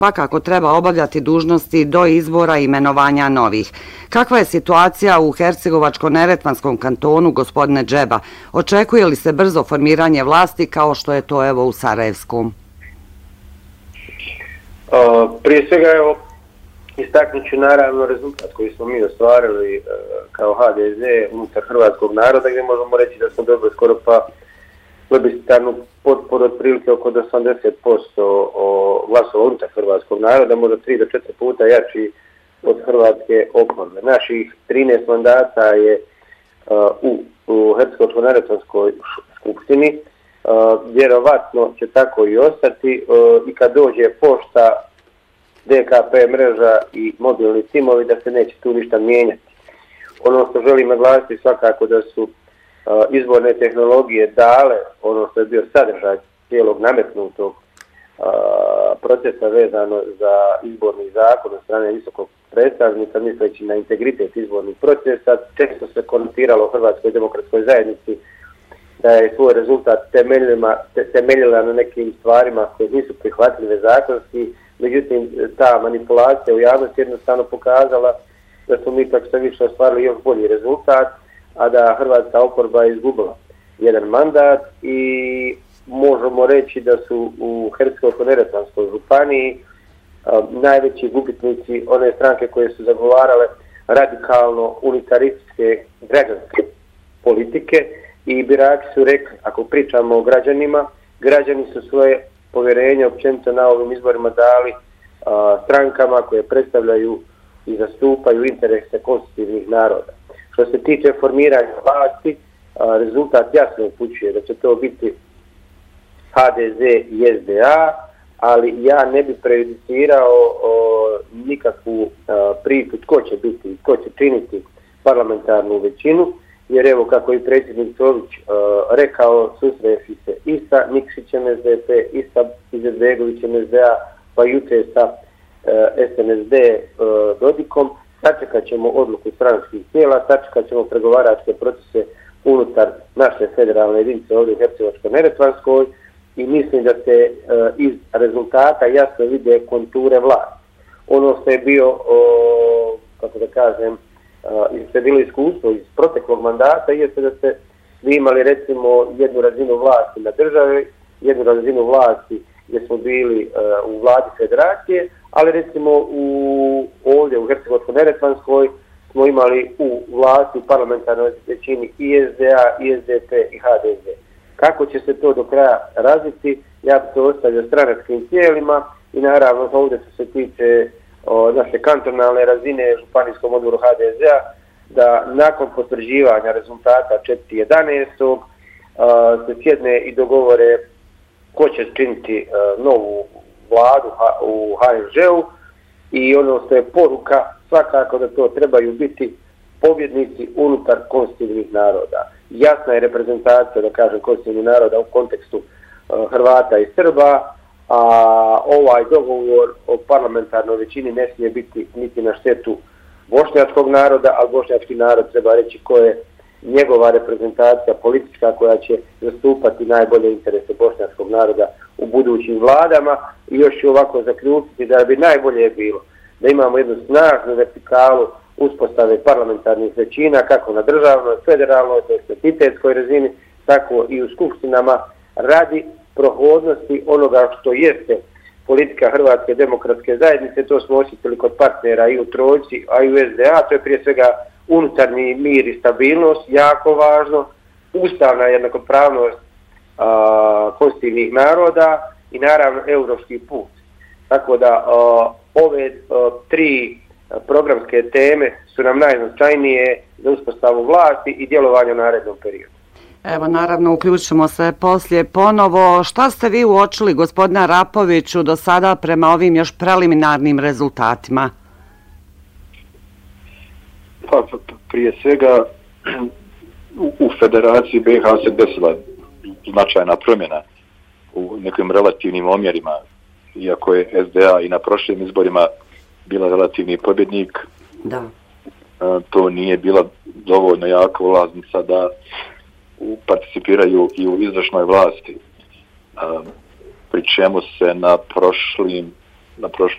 svakako treba obavljati dužnosti do izbora i imenovanja novih. Kakva je situacija u Hercegovačko-neretvanskom kantonu, gospodine Džeba? Očekuje li se brzo formiranje vlasti kao što je to evo u Sarajevskom? Prije svega, evo, istaknut ću naravno rezultat koji smo mi ostvarili kao HDZ unutar hrvatskog naroda, gdje možemo reći da smo dobili skoro pa plebiscitarnu potporu otprilike oko 80% glasova unutar hrvatskog naroda, možda 3 do 4 puta jači od hrvatske oporbe. Naših 13 mandata je u Hercegovačko-neretvanskoj skupštini. Vjerovatno će tako i ostati i kad dođe pošta, DKP mreža i mobilni timovi, da se neće tu ništa mijenjati. Ono što želim naglasiti svakako da su izborne tehnologije dale ono što je bio sadržaj cijelog nametnutog procesa vezano za izborni zakon od strane visokog predstavnika, misleći na integritet izbornih procesa. Često se konotiralo u Hrvatskoj demokratskoj zajednici da je svoj rezultat temeljila na nekim stvarima koje nisu prihvatljive zakonski. Međutim, ta manipulacija u javnosti jednostavno pokazala da smo mi tako sve više ostvarili još bolji rezultat, a da hrvatska oporba je izgubila jedan mandat i možemo reći da su u Hercegovačko-neretvanskoj županiji najveći gubitnici one stranke koje su zagovarale radikalno unitarističke građanske politike i birači su rekli, ako pričamo o građanima, građani su svoje povjerenje općenito na ovim izborima dali strankama koje predstavljaju i zastupaju interese konstitutivnih naroda. Što se tiče formiranja vlasti, rezultat jasno upućuje da će to biti HDZ i SDA, ali ja ne bi prejudicirao nikakvu priču tko će biti, tko će činiti parlamentarnu većinu, jer evo kako i predsjednik Čović rekao, susreši se i sa Nikšićem SDP, i sa Izetbegovićem SDA, pa juče sa SNSD Dodikom. Sačekat ćemo odluku stranačkih tijela, sačekat ćemo pregovaračke procese unutar naše federalne jedinice ovdje u Hercegovačko-neretvanskoj i mislim da se iz rezultata jasno vide konture vlasti. Ono što je bio, kako da kažem, što je bilo iskustvo iz proteklog mandata jeste da ste vi imali recimo jednu razinu vlasti na državi, jednu razinu vlasti gdje smo bili u vladi federacije, ali recimo ovdje u Hercegovačko-neretvanskoj smo imali u vlasti u parlamentarnoj većini i SDA, i SDP i HDZ. Kako će se to do kraja razviti, ja bi to ostavio stranačkim tijelima i naravno ovdje što se tiče naše kantonalne razine županijskom odboru HDZ-a, da nakon potvrđivanja rezultata 4.11. se sjedne i dogovore ko će činiti novu vladu u HNŽ-u i ono što je poruka svakako da to trebaju biti pobjednici unutar konstitutivnih naroda. Jasna je reprezentacija, da kažem, konstitutivnih naroda u kontekstu Hrvata i Srba, a ovaj dogovor o parlamentarnoj većini ne smije biti niti na štetu bošnjačkog naroda, ali bošnjački narod treba reći ko je njegova reprezentacija politička koja će zastupati najbolje interese bošnjačkog naroda u budućim vladama. I još ću ovako zaključiti da bi najbolje bilo da imamo jednu snažnu vertikalu uspostave parlamentarnih većina kako na državnoj, federalnoj, tj. entitetskoj razini, tako i u skupštinama radi prohodnosti onoga što jeste politika Hrvatske demokratske zajednice. To smo osjetili kod partnera i u Trojci, a i u SDA. To je prije svega unutarnji mir i stabilnost, jako važno, ustavna jednakopravnost konstitutivnih naroda i naravno europski put. Tako da ove tri programske teme su nam najznačajnije za uspostavu vlasti i djelovanje u narednom periodu. Evo, naravno, uključimo se poslije ponovo. Šta ste vi uočili, gospodina Rapoviću, do sada prema ovim još preliminarnim rezultatima? Pa, prije svega, u Federaciji BiH se desila značajna promjena u nekim relativnim omjerima, iako je SDA i na prošlim izborima bila relativni pobjednik. Da. To nije bila dovoljno jaka ulaznica da participiraju i u izvršnoj vlasti, pri čemu se na prošlom